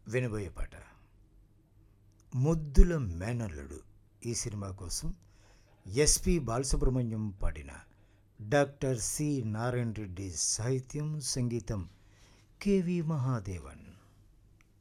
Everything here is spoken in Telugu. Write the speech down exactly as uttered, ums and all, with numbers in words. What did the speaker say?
వినబోయే పాట ముద్దుల మేనల్లుడు. ఈ సినిమా కోసం ఎస్పి బాలసుబ్రహ్మణ్యం పాడిన, డాక్టర్ సి నారాయణ రెడ్డి సాహిత్యం, సంగీతం కెవి మహాదేవన్.